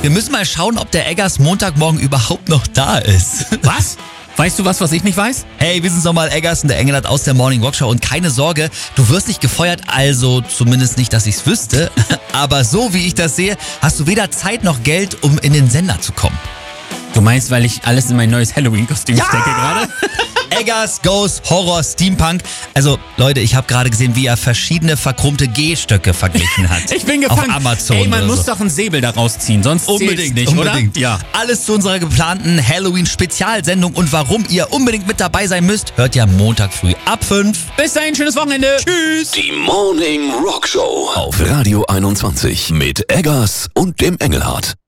Wir müssen mal schauen, ob der Eggers Montagmorgen überhaupt noch da ist. Was? Weißt du was ich nicht weiß? Hey, wir sind nochmal Eggers und der Engelhardt aus der Morning Rock Show und keine Sorge, du wirst nicht gefeuert, also zumindest nicht, dass ich's wüsste. Aber so wie ich das sehe, hast du weder Zeit noch Geld, um in den Sender zu kommen. Du meinst, weil ich alles in mein neues Halloween-Kostüm stecke gerade? Eggers Goes Horror Steampunk. Also Leute, ich habe gerade gesehen, wie er verschiedene verchromte Gehstöcke verglichen hat. Ich bin gefangen. Auf Amazon. Ey, man oder muss so. doch einen Säbel daraus ziehen, sonst zählt's nicht, unbedingt. oder? Ja. Alles zu unserer geplanten Halloween-Spezialsendung und warum ihr unbedingt mit dabei sein müsst, hört ihr Montag früh ab 5. Bis dahin, schönes Wochenende. Tschüss. Die Morning Rock Show auf Radio 21 mit Eggers und dem Engelhardt.